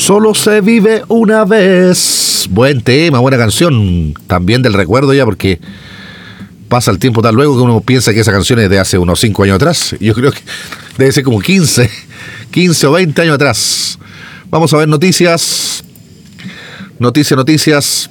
Solo se vive una vez. Buen tema, buena canción. También del recuerdo ya, porque pasa el tiempo tan luego que uno piensa que esa canción es de hace unos 5 años atrás. Yo creo que debe ser como 15 o 20 años atrás. Vamos a ver noticias. Noticias.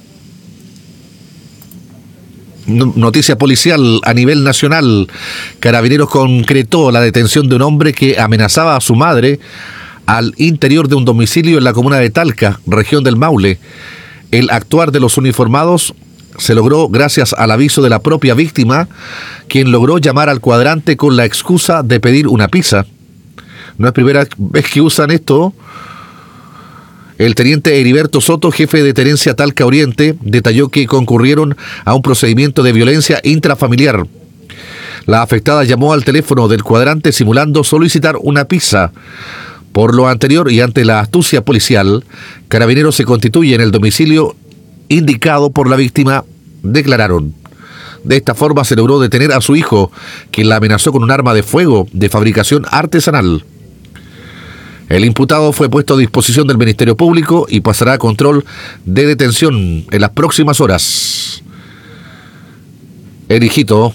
Noticia policial a nivel nacional. Carabineros concretó la detención de un hombre que amenazaba a su madre al interior de un domicilio en la comuna de Talca, región del Maule. El actuar de los uniformados se logró gracias al aviso de la propia víctima, quien logró llamar al cuadrante con la excusa de pedir una pizza. No es primera vez que usan esto. El teniente Heriberto Soto, jefe de Tenencia Talca Oriente, detalló que concurrieron a un procedimiento de violencia intrafamiliar. La afectada llamó al teléfono del cuadrante simulando solicitar una pizza. Por lo anterior y ante la astucia policial, Carabineros se constituye en el domicilio indicado por la víctima, declararon. De esta forma se logró detener a su hijo, quien la amenazó con un arma de fuego de fabricación artesanal. El imputado fue puesto a disposición del Ministerio Público y pasará a control de detención en las próximas horas. El hijito.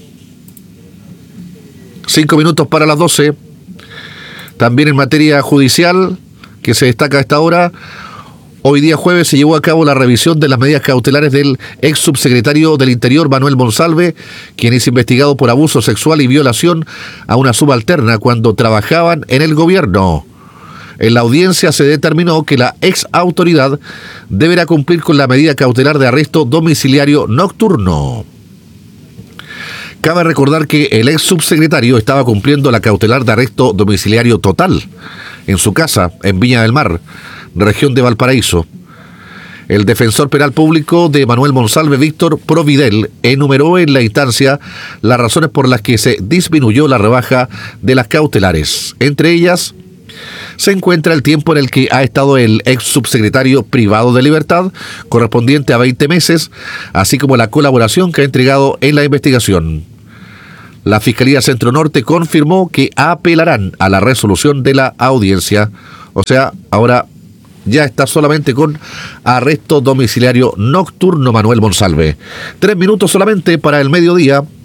5 minutos para las 12. También en materia judicial, que se destaca a esta hora, hoy día jueves se llevó a cabo la revisión de las medidas cautelares del ex subsecretario del Interior, Manuel Monsalve, quien es investigado por abuso sexual y violación a una subalterna cuando trabajaban en el gobierno. En la audiencia se determinó que la ex autoridad deberá cumplir con la medida cautelar de arresto domiciliario nocturno. Cabe recordar que el ex subsecretario estaba cumpliendo la cautelar de arresto domiciliario total en su casa en Viña del Mar, región de Valparaíso. El defensor penal público de Manuel Monsalve, Víctor Providel, enumeró en la instancia las razones por las que se disminuyó la rebaja de las cautelares. Entre ellas, se encuentra el tiempo en el que ha estado el ex subsecretario privado de libertad, correspondiente a 20 meses, así como la colaboración que ha entregado en la investigación. La Fiscalía Centro Norte confirmó que apelarán a la resolución de la audiencia. O sea, ahora ya está solamente con arresto domiciliario nocturno Manuel Monsalve. 3 minutos solamente para el mediodía.